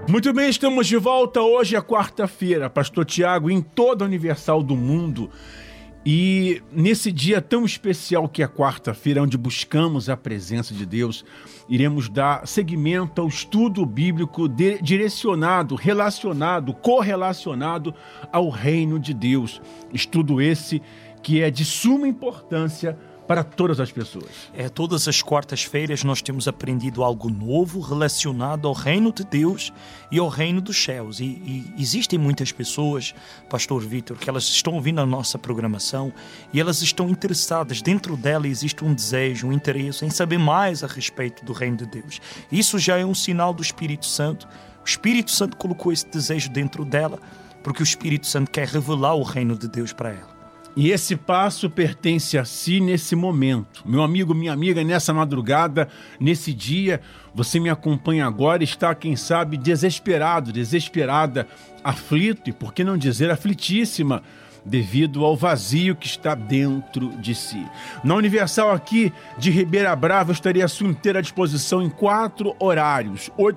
Muito bem, estamos de volta. Hoje é quarta-feira, Pastor Tiago, em toda a Universal do mundo. E nesse dia tão especial que é quarta-feira, onde buscamos a presença de Deus, iremos dar seguimento ao estudo bíblico direcionado, relacionado, correlacionado ao reino de Deus. Estudo esse que é de suma importância para todas as pessoas. Todas as quartas-feiras nós temos aprendido algo novo relacionado ao reino de Deus e ao reino dos céus. E existem muitas pessoas, Pastor Vítor, que elas estão ouvindo a nossa programação e elas estão interessadas. Dentro dela existe um desejo, um interesse em saber mais a respeito do reino de Deus. Isso já é um sinal do Espírito Santo. O Espírito Santo colocou esse desejo dentro dela porque o Espírito Santo quer revelar o reino de Deus para ela. E esse passo pertence a si nesse momento. Meu amigo, minha amiga, nessa madrugada, nesse dia, você me acompanha agora, está, quem sabe, desesperado, desesperada, aflito e, por que não dizer, aflitíssima, devido ao vazio que está dentro de si. Na Universal aqui de Ribeira Brava, eu estarei à sua inteira disposição em 4 horários,